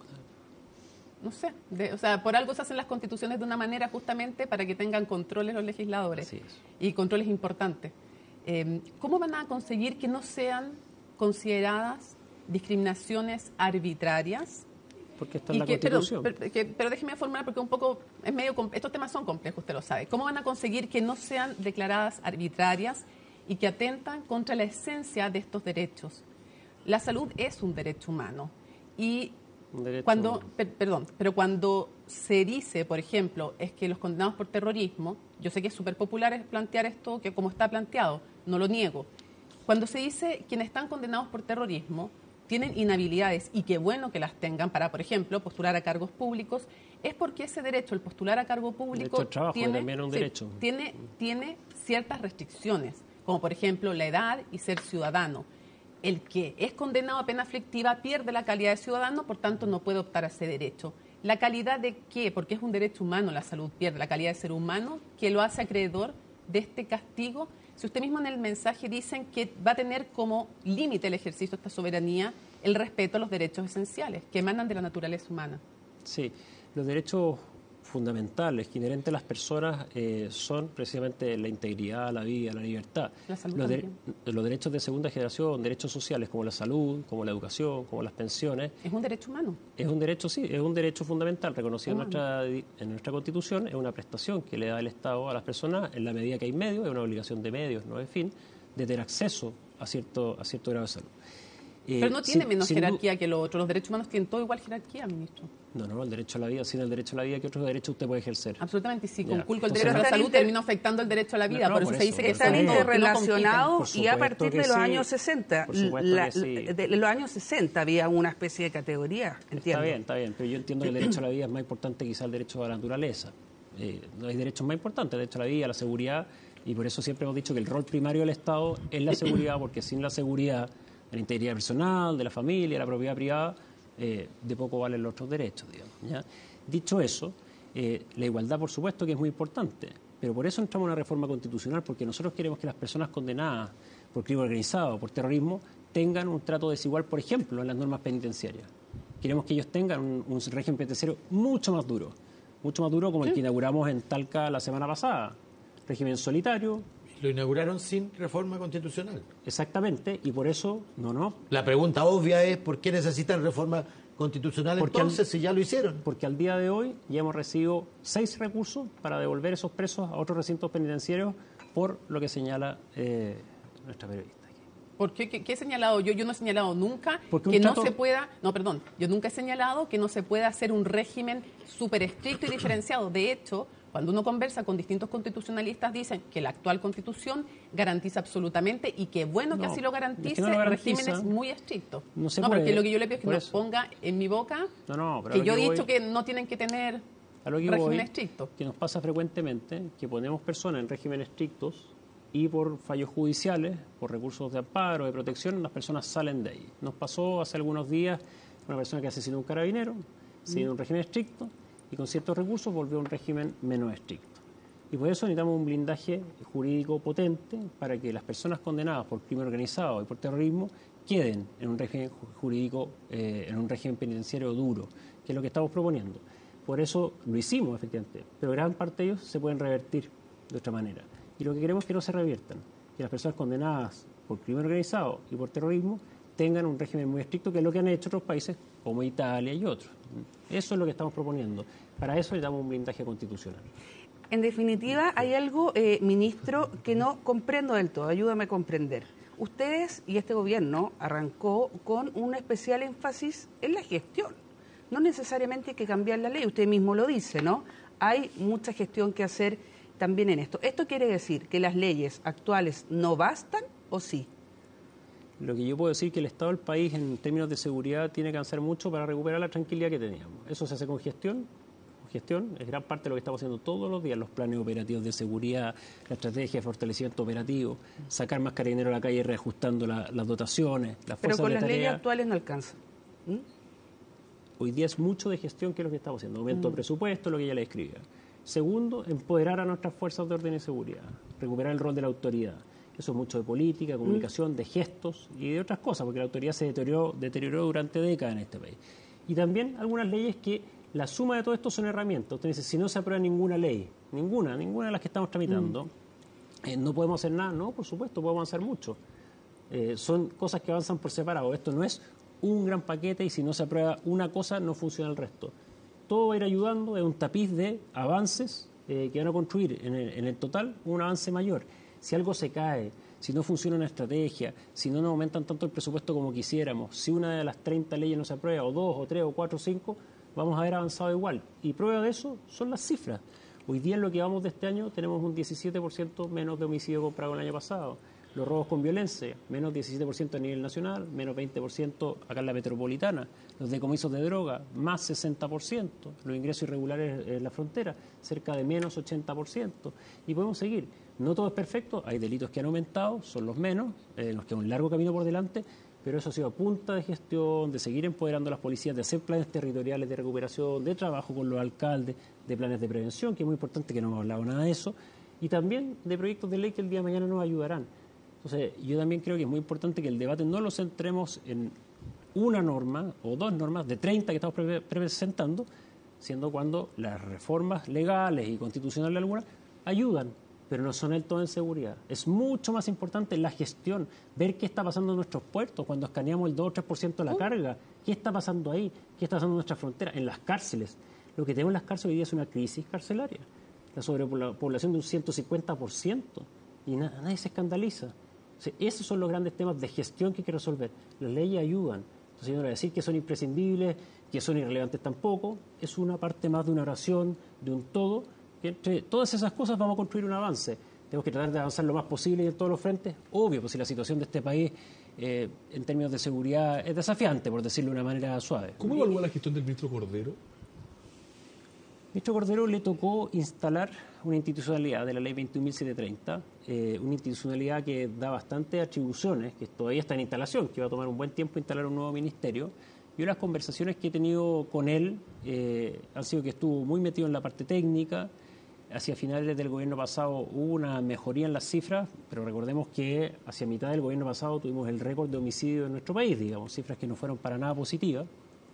[SPEAKER 1] No sé, de, o sea, por algo se hacen las constituciones de una manera justamente para que tengan controles los legisladores.
[SPEAKER 2] Así es.
[SPEAKER 1] Y controles importantes. Eh, ¿Cómo van a conseguir que no sean consideradas discriminaciones arbitrarias?
[SPEAKER 2] Porque está en la que, Constitución.
[SPEAKER 1] Perdón, pero, que, pero déjeme formular porque un poco es medio estos temas son complejos, usted lo sabe. ¿Cómo van a conseguir que no sean declaradas arbitrarias y que atentan contra la esencia de estos derechos? La salud es un derecho humano y
[SPEAKER 2] un derecho
[SPEAKER 1] cuando,
[SPEAKER 2] humano.
[SPEAKER 1] Per, perdón, pero cuando se dice, por ejemplo, es que los condenados por terrorismo, yo sé que es súper popular plantear esto, que como está planteado, no lo niego. Cuando se dice quienes están condenados por terrorismo tienen inhabilidades y qué bueno que las tengan para, por ejemplo, postular a cargos públicos, es porque ese derecho, el postular a cargo público,
[SPEAKER 2] el trabajo,
[SPEAKER 1] tiene,
[SPEAKER 2] también es un
[SPEAKER 1] sí,
[SPEAKER 2] derecho.
[SPEAKER 1] Tiene, tiene ciertas restricciones, como por ejemplo la edad y ser ciudadano. El que es condenado a pena aflictiva pierde la calidad de ciudadano, por tanto no puede optar a ese derecho. ¿La calidad de qué? Porque es un derecho humano, la salud pierde la calidad de ser humano, que lo hace acreedor de este castigo. Si usted mismo en el mensaje dicen que va a tener como límite el ejercicio de esta soberanía el respeto a los derechos esenciales que emanan de la naturaleza humana.
[SPEAKER 2] Sí, los derechos fundamentales que inherentes a las personas eh, son precisamente la integridad, la vida, la libertad.
[SPEAKER 1] La salud
[SPEAKER 2] los, de, los derechos de segunda generación, derechos sociales como la salud, como la educación, como las pensiones.
[SPEAKER 1] ¿Es un derecho humano?
[SPEAKER 2] Es un derecho, sí, es un derecho fundamental reconocido en nuestra, en nuestra Constitución. Es una prestación que le da el Estado a las personas en la medida que hay medios, es una obligación de medios, no de fin, de tener acceso a cierto, a cierto grado de salud.
[SPEAKER 1] Eh, Pero no tiene sin, menos sin jerarquía que los otros. Los derechos humanos tienen todo igual jerarquía, ministro.
[SPEAKER 2] No, no, el derecho a la vida, sin el derecho a la vida, ¿qué otros derechos usted puede ejercer?
[SPEAKER 1] Absolutamente, si conculco el derecho a la salud, termino afectando el derecho a la vida.
[SPEAKER 5] No, no,
[SPEAKER 1] por, eso
[SPEAKER 5] por
[SPEAKER 1] se dice que
[SPEAKER 5] están interrelacionados
[SPEAKER 1] no
[SPEAKER 5] y a partir de los
[SPEAKER 2] sí.
[SPEAKER 5] años sesenta. La, sí. De los años sesenta había una especie de categoría, entiendo.
[SPEAKER 2] Está bien, está bien, pero yo entiendo que el derecho a la vida es más importante quizá el derecho a la naturaleza. Eh, no hay derechos más importantes, el derecho a la vida, a la seguridad, y por eso siempre hemos dicho que el rol primario del Estado es la seguridad, porque sin la seguridad, la integridad personal, de la familia, la propiedad privada, eh, de poco valen los otros derechos, digamos, ¿ya? Dicho eso, eh, la igualdad, por supuesto, que es muy importante, pero por eso entramos en una reforma constitucional, porque nosotros queremos que las personas condenadas por crimen organizado, por terrorismo, tengan un trato desigual, por ejemplo, en las normas penitenciarias. Queremos que ellos tengan un, un régimen penitenciario mucho más duro, mucho más duro como el que inauguramos en Talca la semana pasada. Régimen solitario.
[SPEAKER 4] Lo inauguraron sin reforma constitucional.
[SPEAKER 2] Exactamente, y por eso, no, no.
[SPEAKER 4] La pregunta obvia es, ¿por qué necesitan reforma constitucional porque entonces, al, si ya lo hicieron?
[SPEAKER 2] Porque al día de hoy ya hemos recibido seis recursos para devolver esos presos a otros recintos penitenciarios por lo que señala eh, nuestra periodista.
[SPEAKER 1] ¿Por qué? ¿Qué, qué he señalado yo? Yo no he señalado nunca
[SPEAKER 2] porque
[SPEAKER 1] que
[SPEAKER 2] trato...
[SPEAKER 1] no se pueda... No, perdón. Yo nunca he señalado que no se pueda hacer un régimen súper estricto y diferenciado. De hecho, cuando uno conversa con distintos constitucionalistas, dicen que la actual Constitución garantiza absolutamente, y que bueno que no, así lo garantice, es que no lo regímenes muy estrictos.
[SPEAKER 2] No, se
[SPEAKER 1] no
[SPEAKER 2] puede,
[SPEAKER 1] porque lo que yo le pido es que no
[SPEAKER 2] eso.
[SPEAKER 1] ponga en mi boca
[SPEAKER 2] no, no, pero
[SPEAKER 1] que yo
[SPEAKER 2] que
[SPEAKER 1] he dicho
[SPEAKER 2] voy...
[SPEAKER 1] que no tienen que tener
[SPEAKER 2] a lo que
[SPEAKER 1] régimen
[SPEAKER 2] voy,
[SPEAKER 1] estricto.
[SPEAKER 2] Que nos pasa frecuentemente, que ponemos personas en régimen estrictos y por fallos judiciales, por recursos de amparo, de protección, las personas salen de ahí. Nos pasó hace algunos días una persona que asesinó a un carabinero, siguió un régimen estricto y con ciertos recursos volvió a un régimen menos estricto. Y por eso necesitamos un blindaje jurídico potente para que las personas condenadas por crimen organizado y por terrorismo queden en un régimen jurídico, eh, en un régimen penitenciario duro, que es lo que estamos proponiendo. Por eso lo hicimos, efectivamente, pero gran parte de ellos se pueden revertir de otra manera. Y lo que queremos es que no se reviertan, que las personas condenadas por crimen organizado y por terrorismo tengan un régimen muy estricto, que es lo que han hecho otros países como Italia y otros. Eso es lo que estamos proponiendo. Para eso le damos un blindaje constitucional.
[SPEAKER 5] En definitiva, hay algo, eh, ministro, que no comprendo del todo. Ayúdame a comprender. Ustedes y este gobierno arrancó con un especial énfasis en la gestión. No necesariamente hay que cambiar la ley, usted mismo lo dice, ¿no? Hay mucha gestión que hacer también en esto. ¿Esto quiere decir que las leyes actuales no bastan o sí?
[SPEAKER 2] Lo que yo puedo decir es que el estado del país en términos de seguridad tiene que avanzar mucho para recuperar la tranquilidad que teníamos. Eso se hace con gestión. Gestión es gran parte de lo que estamos haciendo todos los días, los planes operativos de seguridad, la estrategia de fortalecimiento operativo, sacar más carabineros a la calle reajustando la, las dotaciones, las
[SPEAKER 5] Pero
[SPEAKER 2] fuerzas
[SPEAKER 5] con
[SPEAKER 2] de
[SPEAKER 5] las
[SPEAKER 2] tarea.
[SPEAKER 5] leyes actuales no alcanza. ¿Mm?
[SPEAKER 2] Hoy día es mucho de gestión que es lo que estamos haciendo, aumento mm. de presupuesto, lo que ya le escribía. Segundo, empoderar a nuestras fuerzas de orden y seguridad, recuperar el rol de la autoridad. Eso es mucho de política, comunicación, mm. de gestos y de otras cosas, porque la autoridad se deterioró, deterioró durante décadas en este país. Y también algunas leyes que la suma de todo esto son herramientas. Usted dice, si no se aprueba ninguna ley, ninguna, ninguna de las que estamos tramitando, mm. eh, no podemos hacer nada. No, por supuesto, podemos hacer mucho. Eh, son cosas que avanzan por separado. Esto no es un gran paquete y si no se aprueba una cosa, no funciona el resto. Todo va a ir ayudando, es un tapiz de avances eh, que van a construir en el, en el total un avance mayor. Si algo se cae, si no funciona una estrategia, si no nos aumentan tanto el presupuesto como quisiéramos, si una de las treinta leyes no se aprueba, o dos, o tres, o cuatro, o cinco, vamos a haber avanzado igual. Y prueba de eso son las cifras. Hoy día en lo que vamos de este año tenemos un diecisiete por ciento menos de homicidio comparado con el año pasado. Los robos con violencia, menos diecisiete por ciento a nivel nacional, menos veinte por ciento acá en la metropolitana. Los decomisos de droga, más sesenta por ciento. Los ingresos irregulares en la frontera, cerca de menos ochenta por ciento. Y podemos seguir. No todo es perfecto, hay delitos que han aumentado, son los menos, eh, nos queda un largo camino por delante, pero eso ha sido a punta de gestión, de seguir empoderando a las policías, de hacer planes territoriales de recuperación, de trabajo con los alcaldes, de planes de prevención, que es muy importante, que no hemos hablado nada de eso, y también de proyectos de ley que el día de mañana nos ayudarán. Entonces, yo también creo que es muy importante que el debate no lo centremos en una norma o dos normas de treinta que estamos pre presentando, siendo cuando las reformas legales y constitucionales algunas ayudan, pero no son el todo en seguridad. Es mucho más importante la gestión, ver qué está pasando en nuestros puertos cuando escaneamos el dos o tres por ciento de la carga, qué está pasando ahí, qué está pasando en nuestra frontera, en las cárceles. Lo que tenemos en las cárceles hoy día es una crisis carcelaria, la sobrepoblación de un ciento cincuenta por ciento, y na nadie se escandaliza. O sea, esos son los grandes temas de gestión que hay que resolver. Las leyes ayudan. Entonces, yo no voy a decir que son imprescindibles, que son irrelevantes tampoco, es una parte más de una oración, de un todo. Entre todas esas cosas vamos a construir un avance. Tenemos que tratar de avanzar lo más posible en todos los frentes. Obvio, pues si la situación de este país eh, en términos de seguridad es desafiante, por decirlo de una manera suave.
[SPEAKER 3] ¿Cómo evalúa la gestión del ministro Cordero?
[SPEAKER 2] Al ministro Cordero le tocó instalar una institucionalidad de la ley veintiún mil setecientos treinta, eh, una institucionalidad que da bastantes atribuciones, que todavía está en instalación, que va a tomar un buen tiempo instalar un nuevo ministerio. Yo las conversaciones que he tenido con él eh, han sido que estuvo muy metido en la parte técnica. Hacia finales del gobierno pasado hubo una mejoría en las cifras, pero recordemos que hacia mitad del gobierno pasado tuvimos el récord de homicidio en nuestro país, digamos, cifras que no fueron para nada positivas.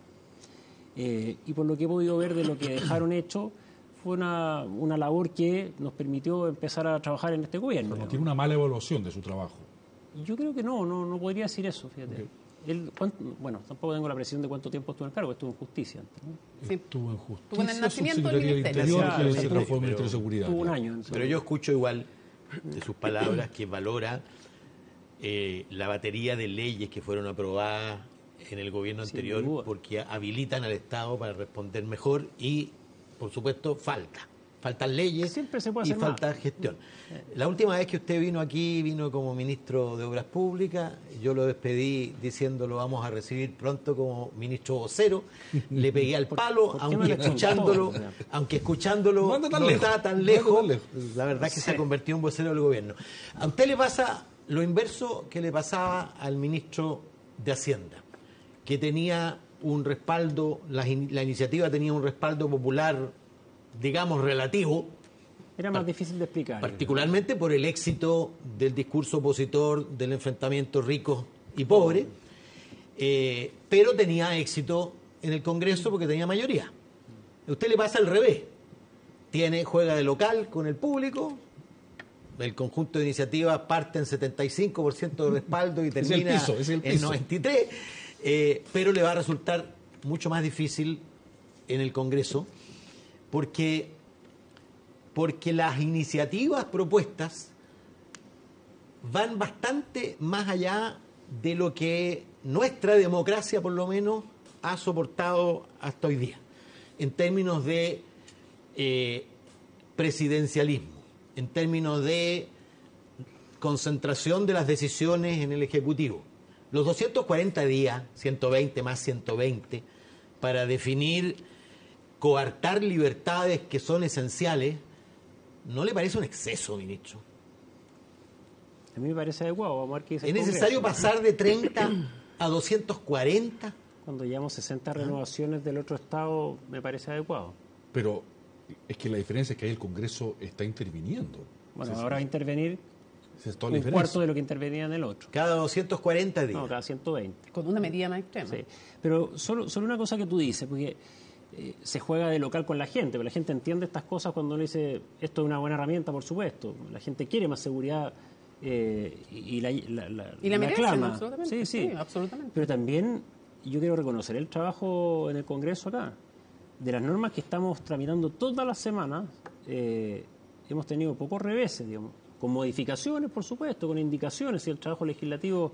[SPEAKER 2] Eh, y por lo que he podido ver de lo que dejaron hecho, fue una, una labor que nos permitió empezar a trabajar en este gobierno.
[SPEAKER 3] Pero no tiene una mala evaluación de su trabajo.
[SPEAKER 2] Yo creo que no, no, no podría decir eso, fíjate. Okay. Él, bueno, tampoco tengo la precisión de cuánto tiempo estuvo en el cargo, estuvo en justicia antes, ¿no?
[SPEAKER 1] Sí.
[SPEAKER 3] Estuvo en justicia.
[SPEAKER 1] Estuvo en el nacimiento del ministerio.
[SPEAKER 3] Interior, que
[SPEAKER 1] sí,
[SPEAKER 3] se transformó en Ministerio de Seguridad.
[SPEAKER 2] Estuvo un año.
[SPEAKER 4] Pero yo escucho igual de sus palabras que valora eh, la batería de leyes que fueron aprobadas en el gobierno anterior porque habilitan al Estado para responder mejor y, por supuesto, falta. faltan leyes
[SPEAKER 2] Siempre se puede
[SPEAKER 4] y
[SPEAKER 2] hacer
[SPEAKER 4] falta
[SPEAKER 2] más.
[SPEAKER 4] gestión. La última vez que usted vino aquí, vino como ministro de Obras Públicas, yo lo despedí diciendo lo vamos a recibir pronto como ministro vocero, le pegué al palo, aunque escuchándolo, aunque escuchándolo
[SPEAKER 3] no, anda tan
[SPEAKER 4] no
[SPEAKER 3] lejos,
[SPEAKER 4] está tan
[SPEAKER 3] no
[SPEAKER 4] lejos,
[SPEAKER 3] anda tan lejos.
[SPEAKER 4] la verdad es que se ha convertido en vocero del gobierno. A usted le pasa lo inverso que le pasaba al ministro de Hacienda, que tenía un respaldo, la, la iniciativa tenía un respaldo popular, digamos, relativo.
[SPEAKER 2] Era más difícil de explicar.
[SPEAKER 4] Particularmente por el éxito del discurso opositor del enfrentamiento ricos y pobres, eh, pero tenía éxito en el Congreso porque tenía mayoría. A usted le pasa al revés. Tiene, juega de local con el público, el conjunto de iniciativas parte en setenta y cinco por ciento de respaldo y termina
[SPEAKER 3] es el piso, es el piso.
[SPEAKER 4] en noventa y tres por ciento, eh, pero le va a resultar mucho más difícil en el Congreso porque, porque las iniciativas propuestas van bastante más allá de lo que nuestra democracia, por lo menos, ha soportado hasta hoy día, en términos de eh, presidencialismo, en términos de concentración de las decisiones en el Ejecutivo. Los doscientos cuarenta días, ciento veinte más ciento veinte, para definir, coartar libertades que son esenciales, ¿no le parece un exceso, ministro?
[SPEAKER 2] A mí me parece adecuado. Vamos a ver qué dice
[SPEAKER 4] ¿Es
[SPEAKER 2] el Congreso.
[SPEAKER 4] necesario pasar de treinta a doscientos cuarenta?
[SPEAKER 2] Cuando llevamos sesenta renovaciones del otro Estado, me parece adecuado.
[SPEAKER 3] Pero es que la diferencia es que ahí el Congreso está interviniendo.
[SPEAKER 2] Bueno,
[SPEAKER 3] Esa es-
[SPEAKER 2] ahora va a intervenir
[SPEAKER 3] esa es toda la
[SPEAKER 2] un
[SPEAKER 3] diferencia.
[SPEAKER 2] cuarto de lo que intervenía en el otro.
[SPEAKER 4] Cada doscientos cuarenta días.
[SPEAKER 2] No, cada ciento veinte.
[SPEAKER 1] Con una medida más extrema.
[SPEAKER 2] Sí. Pero solo, solo una cosa que tú dices, porque eh, se juega de local con la gente, pero la gente entiende estas cosas cuando uno dice esto es una buena herramienta, por supuesto. La gente quiere más seguridad eh, y, y la, la, la,
[SPEAKER 1] Y la merecen,
[SPEAKER 2] clama.
[SPEAKER 1] absolutamente.
[SPEAKER 2] Sí, sí,
[SPEAKER 1] Sí, absolutamente.
[SPEAKER 2] Pero también yo quiero reconocer el trabajo en el Congreso acá. De las normas que estamos tramitando todas las semanas, eh, hemos tenido pocos reveses, digamos, con modificaciones, por supuesto, con indicaciones, y el trabajo legislativo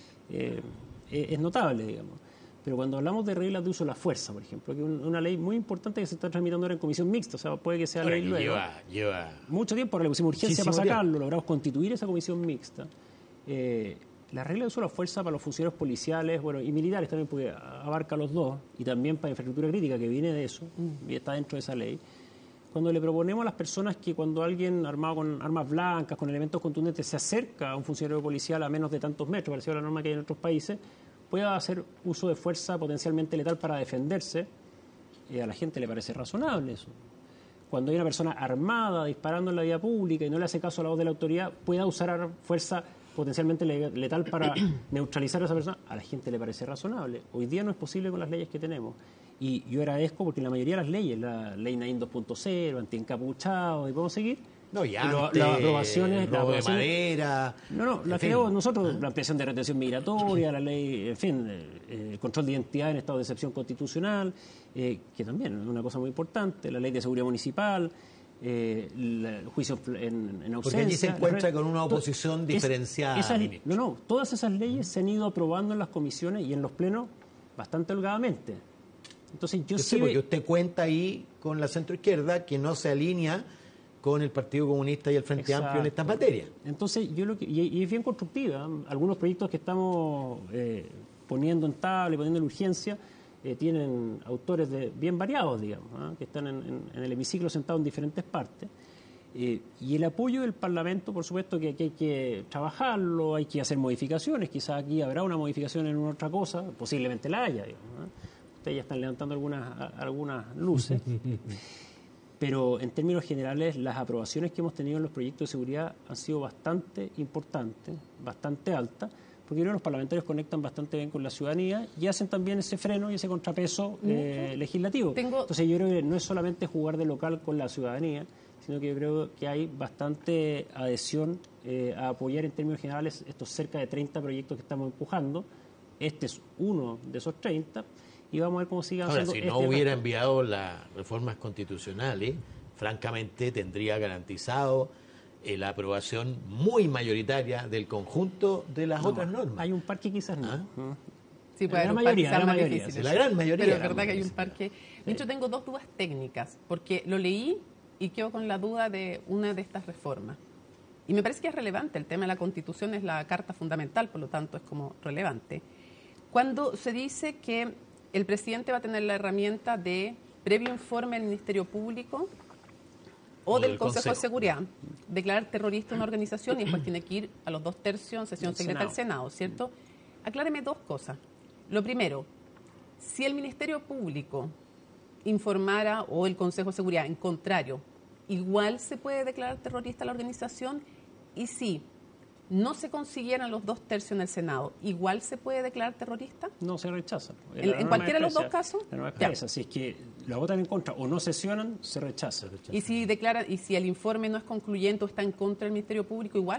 [SPEAKER 2] eh, es, es notable, digamos. Pero cuando hablamos de reglas de uso de la fuerza, por ejemplo, que es un- una ley muy importante que se está tramitando ahora en comisión mixta, o sea, puede que sea
[SPEAKER 4] Ahora
[SPEAKER 2] ley
[SPEAKER 4] que
[SPEAKER 2] luego.
[SPEAKER 4] lleva, lleva
[SPEAKER 2] Mucho tiempo, ahora le pusimos urgencia
[SPEAKER 4] Muchísimo
[SPEAKER 2] para sacarlo,
[SPEAKER 4] tiempo.
[SPEAKER 2] logramos constituir esa comisión mixta. Eh, la regla de uso de la fuerza para los funcionarios policiales, bueno, y militares también, porque abarca los dos, y también para infraestructura crítica, que viene de eso, y está dentro de esa ley. Cuando le proponemos a las personas que cuando alguien armado con armas blancas, con elementos contundentes, se acerca a un funcionario policial a menos de tantos metros, parecido a la norma que hay en otros países, pueda hacer uso de fuerza potencialmente letal para defenderse, eh, a la gente le parece razonable eso. Cuando hay una persona armada disparando en la vía pública y no le hace caso a la voz de la autoridad, pueda usar fuerza potencialmente le- letal para neutralizar a esa persona, a la gente le parece razonable. Hoy día no es posible con las leyes que tenemos. Y yo agradezco porque la mayoría de las leyes, la ley Naín dos punto cero, antiencapuchado, y podemos seguir.
[SPEAKER 4] No, y
[SPEAKER 2] Y lo-
[SPEAKER 4] antes,
[SPEAKER 2] las aprobaciones, las
[SPEAKER 4] robo de
[SPEAKER 2] aprobaciones-
[SPEAKER 4] madera.
[SPEAKER 2] No, no, la
[SPEAKER 4] en fin.
[SPEAKER 2] creó nosotros, la ampliación de retención migratoria, la ley, en fin, eh, el control de identidad en estado de excepción constitucional, eh, que también es una cosa muy importante, la ley de seguridad municipal, eh, la- el juicio en, en ausencia.
[SPEAKER 4] Porque allí se encuentra
[SPEAKER 2] la-
[SPEAKER 4] con una
[SPEAKER 2] to-
[SPEAKER 4] oposición
[SPEAKER 2] es-
[SPEAKER 4] diferenciada,
[SPEAKER 2] esas-
[SPEAKER 4] ministro.
[SPEAKER 2] no, no, todas esas leyes se han ido aprobando en las comisiones y en los plenos bastante holgadamente. Entonces yo
[SPEAKER 4] Yo
[SPEAKER 2] sí
[SPEAKER 4] sé, porque
[SPEAKER 2] ve-
[SPEAKER 4] usted cuenta ahí con la centroizquierda que no se alinea con el Partido Comunista y el Frente
[SPEAKER 2] Exacto.
[SPEAKER 4] Amplio en estas materias.
[SPEAKER 2] Entonces, yo lo que, y, y es bien constructiva. Algunos proyectos que estamos eh, poniendo en tabla y poniendo en urgencia eh, tienen autores de, bien variados, digamos, ¿ah? que están en, en- en el hemiciclo sentados en diferentes partes. Eh, y el apoyo del Parlamento, por supuesto, que aquí hay que trabajarlo, hay que hacer modificaciones. Quizás aquí habrá una modificación en una otra cosa, posiblemente la haya, digamos, ¿ah? Ustedes ya están levantando algunas, a- algunas luces. Pero en términos generales, las aprobaciones que hemos tenido en los proyectos de seguridad han sido bastante importantes, bastante altas, porque yo creo que los parlamentarios conectan bastante bien con la ciudadanía y hacen también ese freno y ese contrapeso eh, legislativo.
[SPEAKER 1] Tengo-
[SPEAKER 2] Entonces yo creo que no es solamente jugar de local con la ciudadanía, sino que yo creo que hay bastante adhesión eh, a apoyar en términos generales estos cerca de treinta proyectos que estamos empujando. Este es uno de esos treinta. Y vamos a ver cómo sigue
[SPEAKER 4] Ahora,
[SPEAKER 2] avanzando.
[SPEAKER 4] si no
[SPEAKER 2] este
[SPEAKER 4] hubiera
[SPEAKER 2] resto.
[SPEAKER 4] enviado las reformas constitucionales, francamente tendría garantizado eh, la aprobación muy mayoritaria del conjunto de las
[SPEAKER 2] No,
[SPEAKER 4] otras normas.
[SPEAKER 2] Hay un par que quizás no.
[SPEAKER 4] ¿Ah?
[SPEAKER 2] ¿no?
[SPEAKER 1] Sí, puede
[SPEAKER 2] La
[SPEAKER 1] haber un par
[SPEAKER 2] mayoría,
[SPEAKER 1] que sean
[SPEAKER 2] la
[SPEAKER 1] más
[SPEAKER 2] mayoría,
[SPEAKER 1] difíciles.
[SPEAKER 4] sí. La gran mayoría,
[SPEAKER 1] Pero es
[SPEAKER 4] la
[SPEAKER 1] verdad que hay un
[SPEAKER 4] mayoría.
[SPEAKER 1] par que... De hecho, tengo dos dudas técnicas, porque lo leí y quedo con la duda de una de estas reformas. Y me parece que es relevante, el tema de la Constitución es la carta fundamental, por lo tanto es como relevante. Cuando se dice que el presidente va a tener la herramienta de previo informe del Ministerio Público o, o del, del Consejo, Consejo de Seguridad, declarar terrorista una organización y después tiene que ir a los dos tercios en sesión secreta del Senado, ¿cierto? Acláreme dos cosas. Lo primero, si el Ministerio Público informara o el Consejo de Seguridad en contrario, ¿igual se puede declarar terrorista la organización? Y si no se consiguieran los dos tercios en el Senado, ¿igual se puede declarar terrorista?
[SPEAKER 2] No, se rechaza.
[SPEAKER 1] ¿En, ¿en cualquiera de los dos casos?
[SPEAKER 2] La norma expresa, si es que la votan en contra o no sesionan, se rechaza.
[SPEAKER 1] ¿Y si declara, y si el informe no es concluyente o está en contra del Ministerio Público, igual?